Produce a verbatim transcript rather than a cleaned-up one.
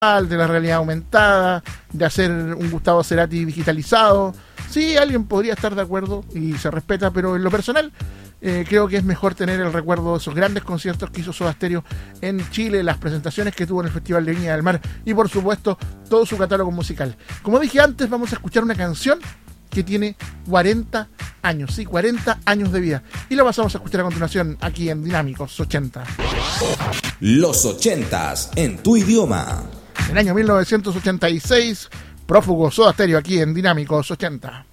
de la realidad aumentada, de hacer un Gustavo Cerati digitalizado. Sí, alguien podría estar de acuerdo y se respeta, pero en lo personal eh, creo que es mejor tener el recuerdo de esos grandes conciertos que hizo Soda Stereo en Chile, las presentaciones que tuvo en el Festival de Viña del Mar y por supuesto todo su catálogo musical. Como dije antes, vamos a escuchar una canción que tiene cuarenta años, sí, cuarenta años de vida. Y lo pasamos a escuchar a continuación aquí en Dinámicos ochenta. Los ochentas en tu idioma. En el año mil novecientos ochenta y seis, prófugo Soda Stereo aquí en Dinámicos ochenta.